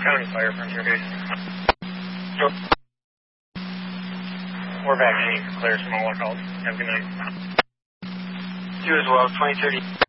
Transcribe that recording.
County Fire, Frontier Base. We're vaccinating for clear smaller calls. Have a good night. You as well, 2030.